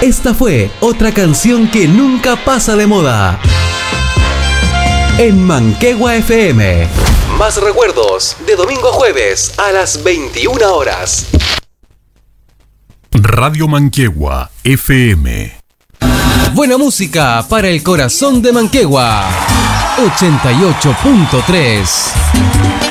Esta fue otra canción que nunca pasa de moda. En Manquehua FM. Más recuerdos de domingo a jueves a las 21 horas. Radio Manquehua FM. Buena música para el corazón de Manquehua. 88.3.